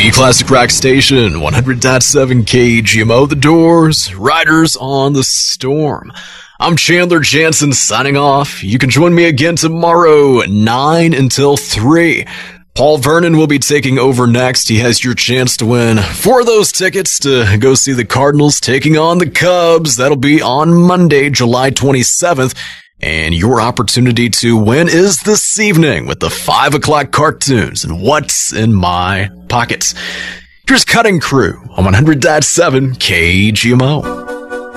The Classic Rock Station, 100.7 KGMO, The Doors, Riders on the Storm. I'm Chandler Jansen signing off. You can join me again tomorrow, 9 until 3. Paul Vernon will be taking over next. He has your chance to win 4 of those tickets to go see the Cardinals taking on the Cubs. That'll be on Monday, July 27th. And your opportunity to win is this evening with the 5 o'clock cartoons and What's in My Pockets. Here's Cutting Crew on 100.7 KGMO.